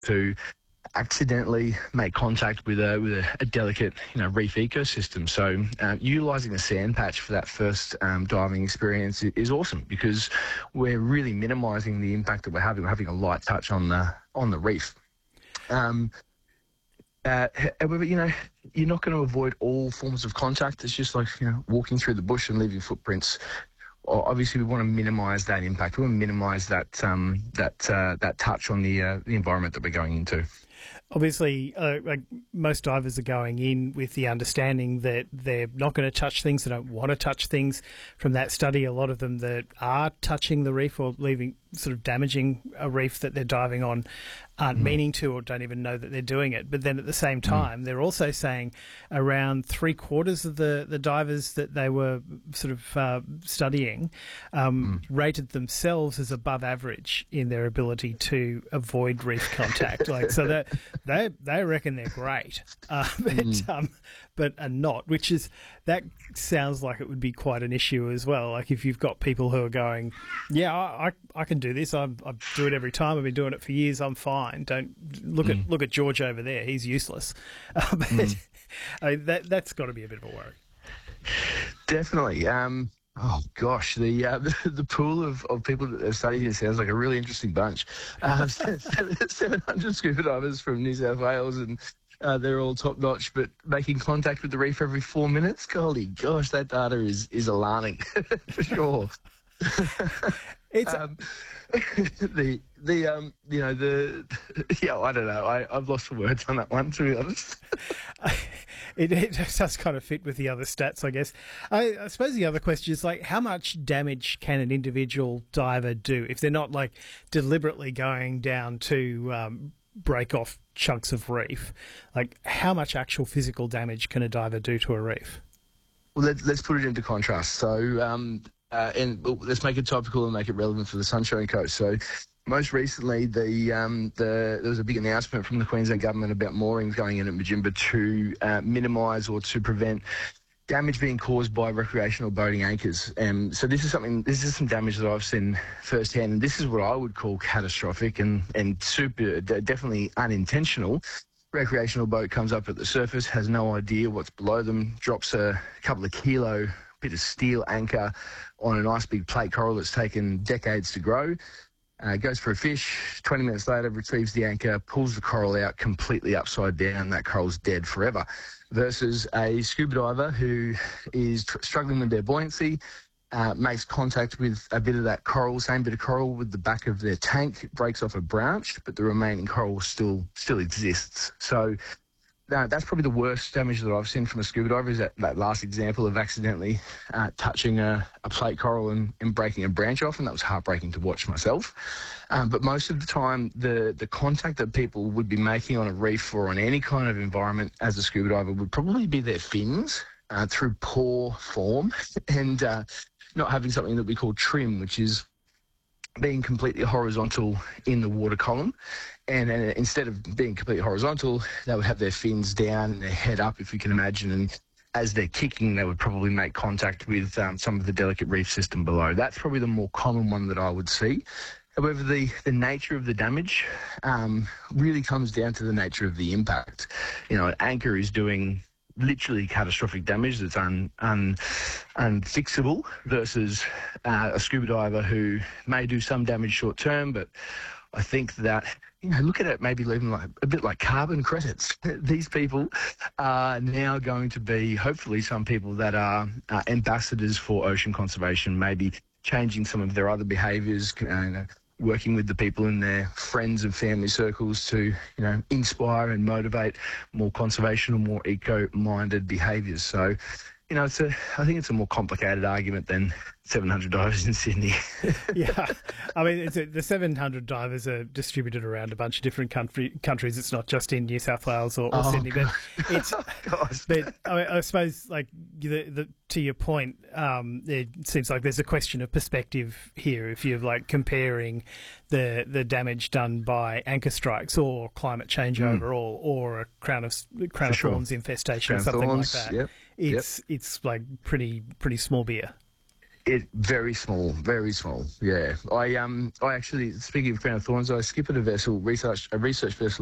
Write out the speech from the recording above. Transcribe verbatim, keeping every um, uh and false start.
to accidentally make contact with a with a, a delicate, you know, reef ecosystem. So uh, utilising a sand patch for that first um, diving experience is, is awesome, because we're really minimising the impact that we're having. We're having a light touch on the on the reef. Um, uh, however, you know, you're not going to avoid all forms of contact. It's just like, you know, walking through the bush and leaving footprints. Obviously, we want to minimise that impact. We want to minimise that um, that uh, that touch on the uh, the environment that we're going into. Obviously, uh, like most divers are going in with the understanding that they're not going to touch things. They don't want to touch things. From that study, a lot of them that are touching the reef or leaving, sort of damaging a reef that they're diving on, aren't mm. meaning to, or don't even know that they're doing it. But then at the same time, mm. they're also saying around three quarters of the, the divers that they were sort of uh, studying um, mm. rated themselves as above average in their ability to avoid reef contact. Like, so that they they reckon they're great, uh, but mm. um, but are not. Which is, that sounds like it would be quite an issue as well. Like if you've got people who are going, yeah, I I, I can do this. I, I do it every time. I've been doing it for years. I'm fine. Don't look mm. at look at George over there. He's useless. Uh, but mm. I mean, that that's got to be a bit of a worry. Definitely. Um, oh gosh, the, uh, the the pool of, of people that have studied it sounds like a really interesting bunch. Uh, seven hundred scuba divers from New South Wales, and uh, they're all top notch. But making contact with the reef every four minutes, golly gosh, that data is is alarming for sure. It's um, the the um you know the yeah I don't know I I've lost the words on that one, to be honest. it, it does kind of fit with the other stats, I guess. I, I suppose the other question is, like, how much damage can an individual diver do if they're not like deliberately going down to um, break off chunks of reef? Like, how much actual physical damage can a diver do to a reef? Well, let's let's put it into contrast. So. Um, Uh, and let's make it topical and make it relevant for the Sunshine Coast. So, most recently, the um, the there was a big announcement from the Queensland government about moorings going in at Majimba to uh, minimise or to prevent damage being caused by recreational boating anchors. And so, this is something. This is some damage that I've seen firsthand, and this is what I would call catastrophic and and super definitely unintentional. Recreational boat comes up at the surface, has no idea what's below them, drops a couple of kilo bit of steel anchor on a nice big plate coral that's taken decades to grow, uh, goes for a fish, twenty minutes later retrieves the anchor, pulls the coral out completely upside down, that coral's dead forever. Versus a scuba diver who is tr- struggling with their buoyancy, uh, makes contact with a bit of that coral, same bit of coral with the back of their tank, breaks off a branch, but the remaining coral still still exists. So No, that's probably the worst damage that I've seen from a scuba diver, is that, that last example of accidentally uh, touching a, a plate coral and, and breaking a branch off, and that was heartbreaking to watch myself. Um, but most of the time, the, the contact that people would be making on a reef or on any kind of environment as a scuba diver would probably be their fins uh, through poor form and uh, not having something that we call trim, which is being completely horizontal in the water column. And, and instead of being completely horizontal, they would have their fins down and their head up, if you can imagine. And as they're kicking, they would probably make contact with um, some of the delicate reef system below. That's probably the more common one that I would see. However, the, the nature of the damage um, really comes down to the nature of the impact. You know, an anchor is doing literally catastrophic damage that's un, un, unfixable versus uh, a scuba diver who may do some damage short term, but I think that, you know, look at it maybe even like a bit like carbon credits. These people are now going to be, hopefully, some people that are uh, ambassadors for ocean conservation, maybe changing some of their other behaviours, uh, you know, working with the people in their friends and family circles to, you know, inspire and motivate more conservation or more eco-minded behaviours. So, you know, it's a, I think it's a more complicated argument than seven hundred divers in Sydney. Yeah. I mean, it's a, the seven hundred divers are distributed around a bunch of different country, countries. It's not just in New South Wales or, or oh, Sydney. But it's, gosh. but I, mean, I suppose, like, the, the, to your point, um, it seems like there's a question of perspective here. If you're, like, comparing the the damage done by anchor strikes or climate change mm. overall, or a crown of crown of sure. thorns infestation crown or something thorns, like that, yep. it's yep. it's like pretty pretty small beer. It very small, very small. Yeah, I um, I actually, speaking of Crown of Thorns, I skippered a vessel, research a research vessel